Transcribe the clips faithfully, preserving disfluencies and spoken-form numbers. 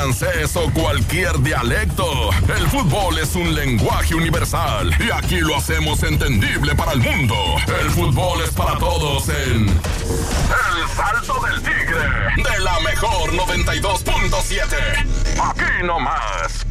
francés o cualquier dialecto, el fútbol es un lenguaje universal y aquí lo hacemos entendible para el mundo. El fútbol es para todos en El Salto del Tigre, de la mejor noventa y dos punto siete. Aquí nomás.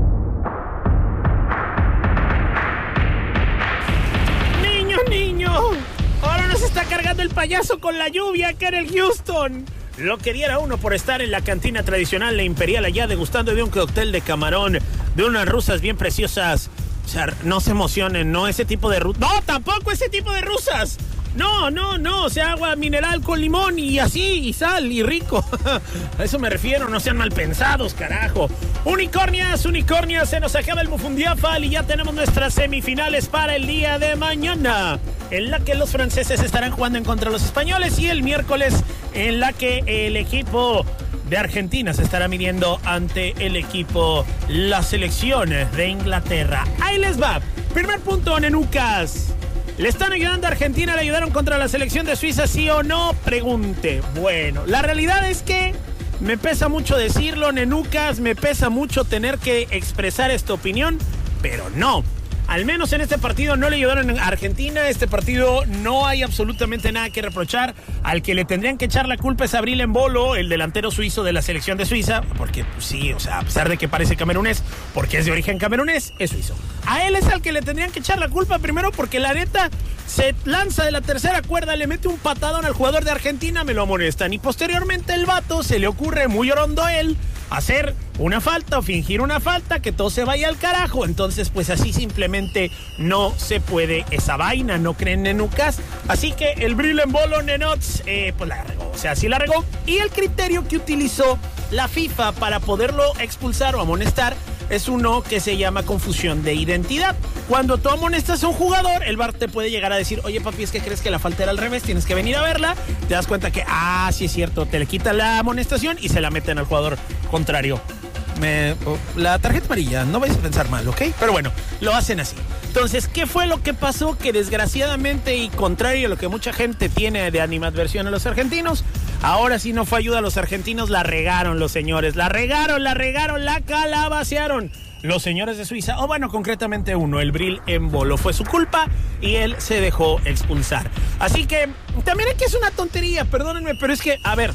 Niño, niño, ahora nos está cargando el payaso con la lluvia que era el Houston. Lo que diera uno por estar en la cantina tradicional, la Imperial, allá degustando de un cóctel de camarón, de unas rusas bien preciosas. O sea, no se emocionen, no ese tipo de rusas. No, tampoco ese tipo de rusas. No, no, no, o sea, agua mineral con limón y así, y sal, y rico. A eso me refiero, no sean mal pensados, carajo. Unicornias, unicornias, se nos acaba el Mufundiafal y ya tenemos nuestras semifinales para el día de mañana, en la que los franceses estarán jugando en contra de los españoles, y el miércoles en la que el equipo de Argentina se estará midiendo ante el equipo, las selecciones de Inglaterra. Ahí les va. Primer punto, nenucas. ¿Le están ayudando a Argentina? ¿Le ayudaron contra la selección de Suiza, sí o no? Pregunte. Bueno, la realidad es que me pesa mucho decirlo, nenucas, me pesa mucho tener que expresar esta opinión, pero no. Al menos en este partido no le ayudaron a Argentina. Este partido no hay absolutamente nada que reprochar. Al que le tendrían que echar la culpa es a Bril Embolo, el delantero suizo de la selección de Suiza, porque pues, sí, o sea, a pesar de que parece camerunés, porque es de origen camerunés, es suizo. A él es al que le tendrían que echar la culpa primero, porque la neta se lanza de la tercera cuerda, le mete un patadón al jugador de Argentina, me lo amonestan. Y posteriormente el vato se le ocurre, muy orondo él, hacer una falta o fingir una falta, que todo se vaya al carajo. Entonces, pues así simplemente no se puede esa vaina, ¿no creen, nenucas? Así que el Bril Embolo, nenots, eh, pues la regó, o sea, sí la regó. Y el criterio que utilizó la FIFA para poderlo expulsar o amonestar es uno que se llama confusión de identidad. Cuando tú amonestas a un jugador, el V A R te puede llegar a decir, oye papi, es que crees que la falta era al revés, tienes que venir a verla. Te das cuenta que, ah, sí es cierto, te le quitan la amonestación y se la meten al jugador contrario. Me, oh, la tarjeta amarilla, no vais a pensar mal, ¿ok? Pero bueno, lo hacen así. Entonces, ¿qué fue lo que pasó? Que desgraciadamente, y contrario a lo que mucha gente tiene de animadversión a los argentinos, ahora sí no fue ayuda a los argentinos, la regaron los señores, la regaron, la regaron, la calabacearon los señores de Suiza, o bueno, concretamente uno, el Bril Embolo. Fue su culpa y él se dejó expulsar. Así que, también aquí es una tontería, perdónenme, pero es que, a ver,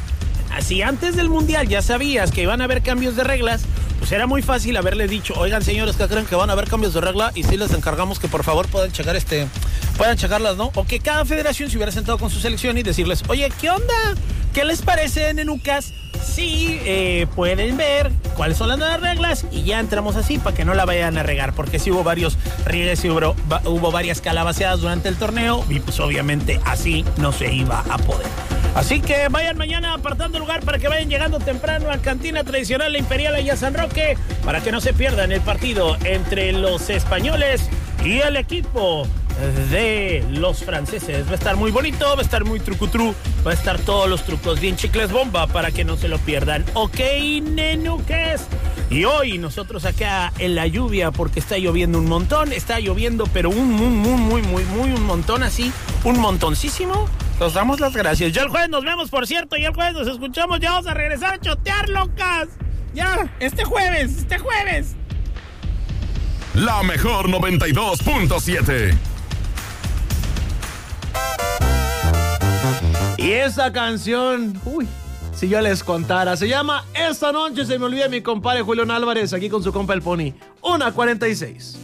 si antes del Mundial ya sabías que iban a haber cambios de reglas, pues era muy fácil haberle dicho, oigan señores, ¿qué creen que van a haber cambios de regla? Y sí les encargamos que por favor puedan checar este, puedan checarlas, ¿no? O que cada federación se hubiera sentado con su selección y decirles, oye, ¿qué onda? ¿Qué les parece, nenucas? Sí, eh, pueden ver cuáles son las nuevas reglas y ya entramos así para que no la vayan a regar, porque sí hubo varios riegues y hubo, hubo varias calabaceadas durante el torneo y pues obviamente así no se iba a poder. Así que vayan mañana apartando lugar para que vayan llegando temprano a Cantina Tradicional La Imperial allá a San Roque, para que no se pierdan el partido entre los españoles y el equipo de los franceses. Va a estar muy bonito, va a estar muy trucutru, va a estar todos los trucos bien chicles bomba para que no se lo pierdan. Ok, nenuques. Y hoy nosotros acá en la lluvia, porque está lloviendo un montón, está lloviendo pero un muy, muy, muy, muy, muy un montón así, un montoncísimo. Nos damos las gracias. Ya el jueves nos vemos, por cierto, ya el jueves nos escuchamos, ya vamos a regresar a chotear, locas. Ya, este jueves, este jueves. La mejor noventa y dos punto siete. Y esa canción, uy, si yo les contara, se llama Esta noche se me olvida mi compadre Julián Álvarez, aquí con su compa el Pony. una cuarenta y seis.